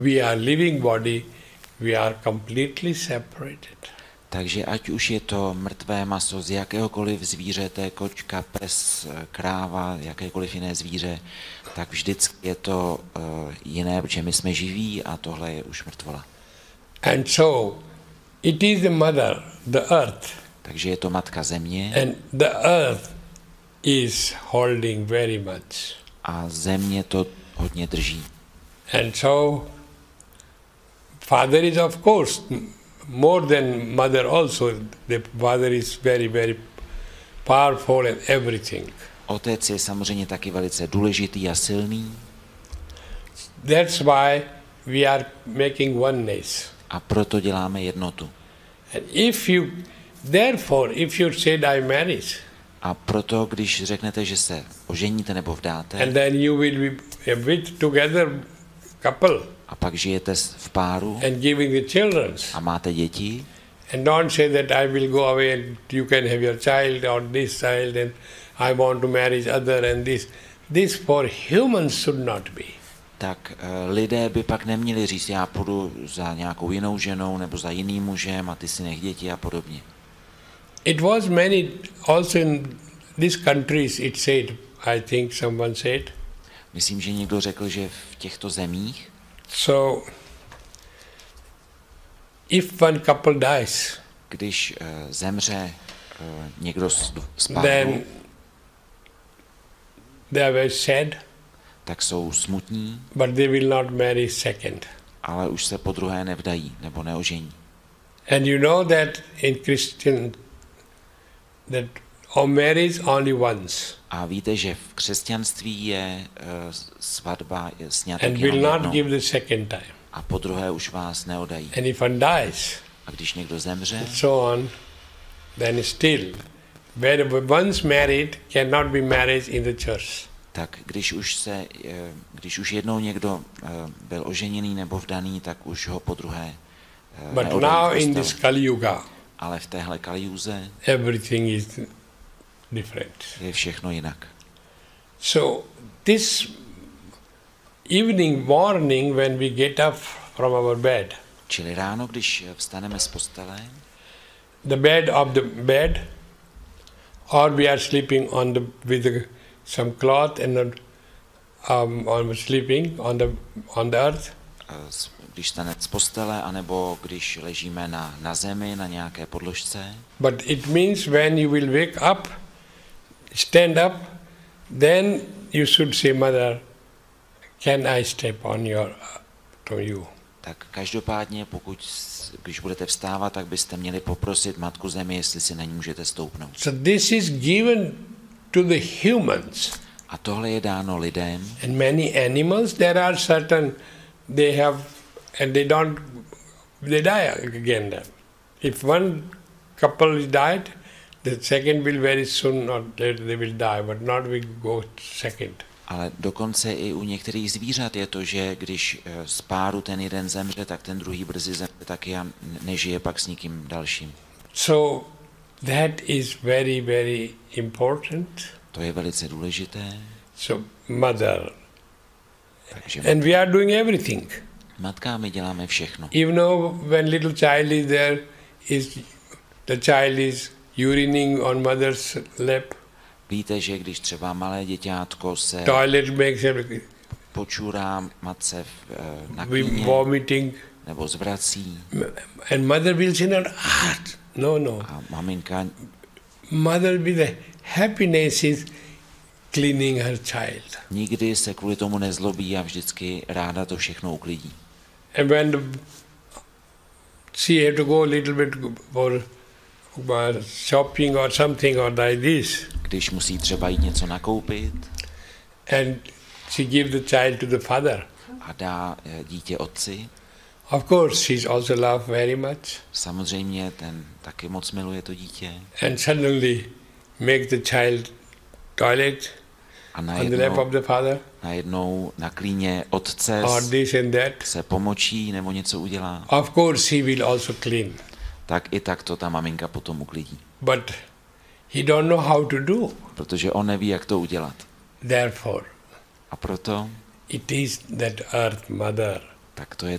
We are living body, we are completely separated. Takže ať už je to mrtvé maso z jakéhokoliv zvířete, kočka, pes, kráva, jakékoliv jiné zvíře, tak vždycky je to jiné, protože my jsme živí a tohle je už mrtvola. And so, it is the mother, the earth. Takže je to matka země. And the earth is holding very much. A země to hodně drží. And so, father is of course more than mother also. The father is very, very powerful and everything. Otec je samozřejmě taky velice důležitý a silný. That's why we are making oneness. A proto děláme jednotu. And therefore, if you said I married, a proto, když řeknete, že se oženíte nebo vdáte, and then you will be a bit together couple, a pak žijete v páru, and giving the children, a máte děti, and don't say that I will go away and you can have your child or this child and I want to marry other and this. This for humans should not be. Tak lidé by pak neměli říct, já půjdu za nějakou jinou ženou nebo za jiným mužem a ty si nech děti a podobně. It was many, also in these countries it said, I think someone said. Myslím, že někdo řekl, že v těchto zemích, so, if one couple dies, když zemře někdo z páru, then they are very sad, tak jsou smutní, but they will not marry second. Ale už se po druhé nevdají nebo neožení. And you know that in Christian that marriage only once. A víte, že v křesťanství je svatba, je sňatek and will jenom not jednou. give the second time. A po druhé už vás neodají. And if one dies, a když někdo zemře, so on, then still, where once married cannot be married in the church. Tak když už jednou někdo byl oženěný nebo vdaný, tak už ho po druhé But now in this Kali Yuga, ale v téhle Kalijuze everything is different. Je všechno jinak. So this evening, morning, when we get up from our bed, čili ráno, když vstaneme z postele, the bed, or we are sleeping with some cloth and sleeping on the earth. Když stanete z postele, anebo když ležíme na zemi, na nějaké podložce. But it means when you will wake up, stand up, then you should say, Mother, can I step to you? Tak každopádně, když budete vstávat, tak byste měli poprosit Matku Zemi, jestli si na ní můžete stoupnout. So this is given to the humans. A tohle je dáno lidem. And many animals, there are certain, they have, and they die again then. If one couple is died, the second will very soon, or later they will die, but not we go second. Ale dokonce i u některých zvířat je to, že když z páru ten jeden zemře, tak ten druhý brzy zemře taky a nežije pak s nikým dalším. So that is very, very important. To je velice důležité. So mother. Takže and we are doing everything. Matka, my děláme všechno. Even though when little child is there, the child is urinating on mother's lap. Víte, že když třeba malé děťátko se počurá matce na klíně, vomiting, nebo zvrací, and mother will say, no. A maminka, mother with the happiness is cleaning her child. Nikdy se kvůli tomu nezlobí a vždycky ráda to všechno uklidí. And when she had to go a little bit for shopping or something or like this. Když musí třeba jít něco nakoupit. And she give the child to the father. A dá dítě otci. Of course, she also love very much. Samozřejmě ten taky moc miluje to dítě. And suddenly make the child toilet on the lap of the father. Najednou na klíně otce or this and that. Se pomočí nebo něco udělá. Of course, he will also clean. Tak i tak to ta maminka potom uklidí. But he don't know how to do. Protože on neví, jak to udělat. Therefore, a proto it is that earth mother. Tak to je